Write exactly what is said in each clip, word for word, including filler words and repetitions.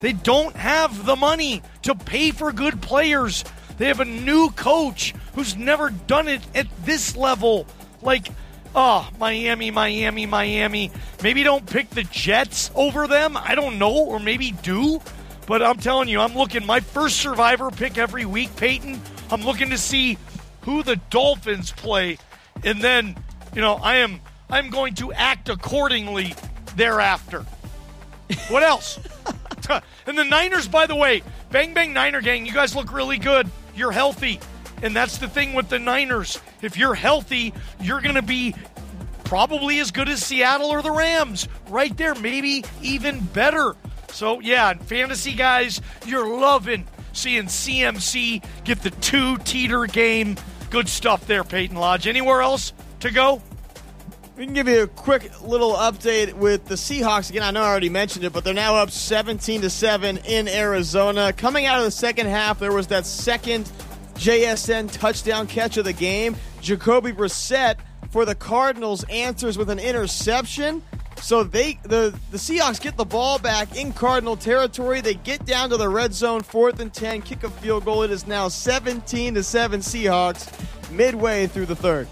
They don't have the money to pay for good players. They have a new coach who's never done it at this level. Like, oh, Miami, Miami, Miami. Maybe don't pick the Jets over them. I don't know, or maybe do. But I'm telling you, I'm looking, my first Survivor pick every week, Peyton, I'm looking to see who the Dolphins play. And then, you know, I am I'm going to act accordingly thereafter. What else? And the Niners, by the way, bang, bang, Niner gang, you guys look really good. You're healthy. And that's the thing with the Niners. If you're healthy, you're going to be probably as good as Seattle or the Rams. Right there, maybe even better. So, yeah, fantasy guys, you're loving seeing C M C get the two-teeter game. Good stuff there, Peyton Lodge. Anywhere else to go? We can give you a quick little update with the Seahawks. Again, I know I already mentioned it, but they're now up seventeen to seven in Arizona. Coming out of the second half, there was that second J S N touchdown catch of the game. Jacoby Brissett for the Cardinals answers with an interception. So they the, the Seahawks get the ball back in Cardinal territory. They get down to the red zone, fourth and ten, kick a field goal. It is now seventeen to seven Seahawks midway through the third.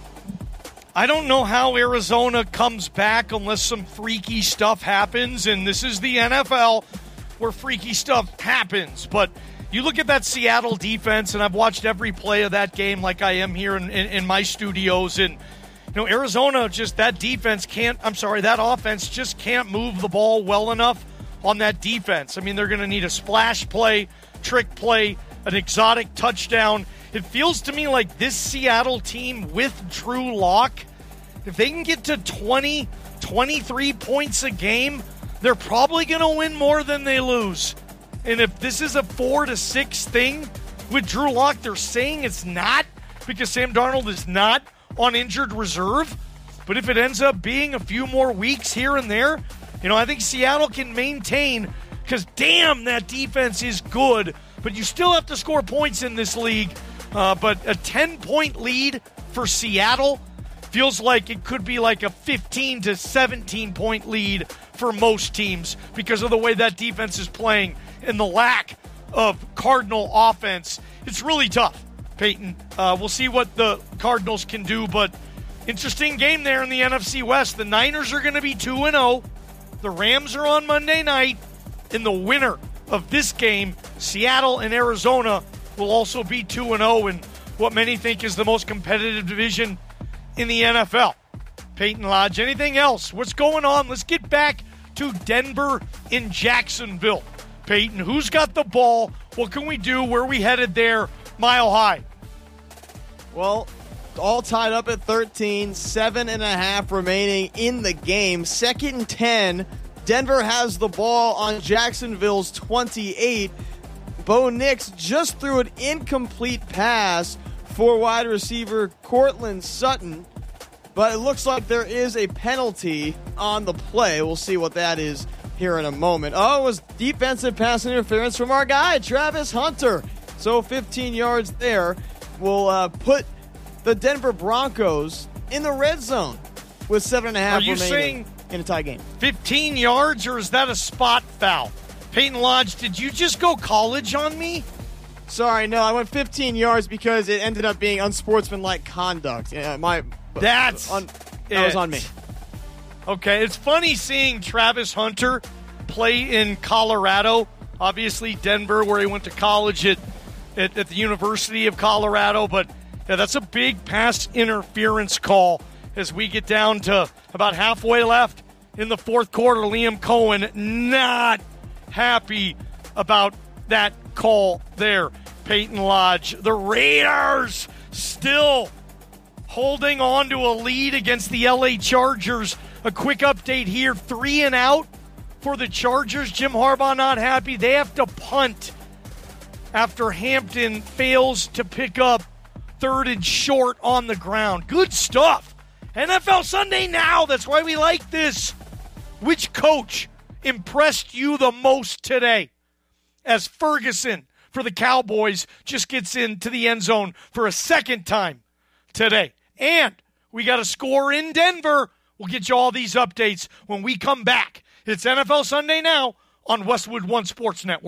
I don't know how Arizona comes back unless some freaky stuff happens, and this is the N F L where freaky stuff happens. But you look at that Seattle defense, and I've watched every play of that game like I am here in, in, in my studios, and you know, Arizona, just that defense can't, I'm sorry, that offense just can't move the ball well enough on that defense. I mean, they're going to need a splash play, trick play, an exotic touchdown. It feels to me like this Seattle team with Drew Lock, if they can get to twenty, twenty-three points a game, they're probably going to win more than they lose. And if this is a four to six thing with Drew Lock, they're saying it's not because Sam Darnold is not on injured reserve. But if it ends up being a few more weeks here and there, you know, I think Seattle can maintain because, damn, that defense is good. But you still have to score points in this league. Uh, but a ten-point lead for Seattle feels like it could be like a fifteen to seventeen point lead for most teams because of the way that defense is playing and the lack of Cardinal offense. It's really tough, Peyton. Uh, we'll see what the Cardinals can do, but interesting game there in the N F C West. The Niners are going to be two and oh. The Rams are on Monday night. And the winner of this game, Seattle and Arizona, will also be two and oh in what many think is the most competitive division in the N F L. Peyton Lodge, anything else? What's going on? Let's get back to Denver in Jacksonville. Peyton, who's got the ball? What can we do? Where are we headed there? Mile high. Well, all tied up at thirteen, seven and a half remaining in the game. Second and ten. Denver has the ball on Jacksonville's twenty-eight. Bo Nix just threw an incomplete pass for wide receiver Cortland Sutton, but it looks like there is a penalty on the play. We'll see what that is here in a moment. Oh, it was defensive pass interference from our guy, Travis Hunter. So fifteen yards there will uh, put the Denver Broncos in the red zone with seven and a half Are you remaining saying in a tie game. fifteen yards, or is that a spot foul? Peyton Lodge, did you just go college on me? Sorry, no, I went fifteen yards because it ended up being unsportsmanlike conduct. Yeah, my That's on, that was on me. Okay, it's funny seeing Travis Hunter play in Colorado. Obviously, Denver, where he went to college at, at, at the University of Colorado. But yeah, that's a big pass interference call as we get down to about halfway left in the fourth quarter. Liam Cohen not happy about that call there. Peyton Lodge. The Raiders still holding on to a lead against the L A Chargers. A quick update here. Three and out for the Chargers. Jim Harbaugh not happy. They have to punt after Hampton fails to pick up third and short on the ground. Good stuff. N F L Sunday now. That's why we like this. Which coach impressed you the most today? As Ferguson for the Cowboys just gets into the end zone for a second time today. And we got a score in Denver. We'll get you all these updates when we come back. It's N F L Sunday now on Westwood One Sports Network.